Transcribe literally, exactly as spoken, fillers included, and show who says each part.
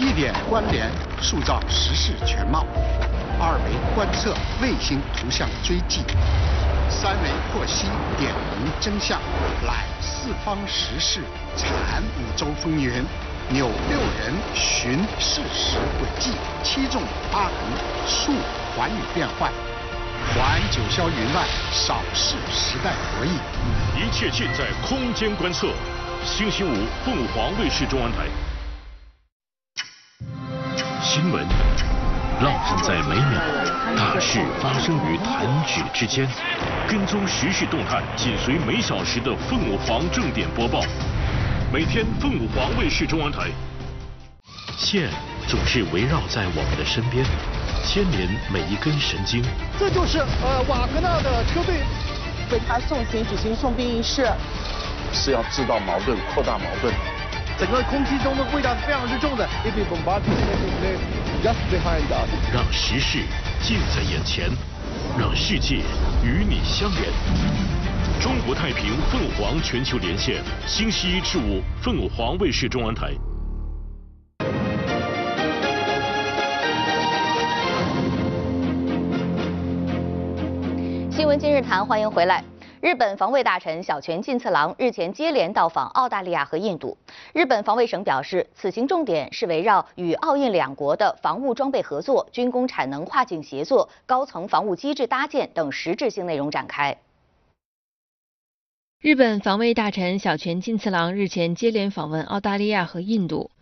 Speaker 1: 一点关联，塑造时事全貌；二维观测，卫星图像追迹；三维获悉，点明真相。揽四方时事，产五洲风云。扭六人，寻事实轨迹；七纵八横，述寰宇变幻。还九霄云外，扫视时代博弈。
Speaker 2: 一切尽在空间观测。星期五，凤凰卫视中文台。新闻，浪人在每秒，大事发生于弹指之间。跟踪时事动态，紧随每小时的凤凰正点播报。每天凤凰卫视中文台。线总是围绕在我们的身边，牵连每一根神经。
Speaker 3: 这就是呃瓦格纳的车队
Speaker 4: 为他送行举行送殡仪式，
Speaker 5: 是要制造矛盾、扩大矛盾。
Speaker 3: 整个空气中的味道是非常之重的。If we bombard just behind us，
Speaker 2: 让时事近在眼前，让世界与你相连。中国太平凤凰全球连线，星期一至五，凤凰卫视中文台。
Speaker 6: 新闻今日谈，欢迎回来。日本防卫大臣小泉进次郎日前接连到访澳大利亚和印度。日本防卫省表示，此行重点是围绕与澳印两国的防务装备合作、军工产能跨境协作、高层防务机制搭建等实质性内容展开。
Speaker 7: 日本防卫大臣小泉进次郎日前接连访问澳大利亚和印度。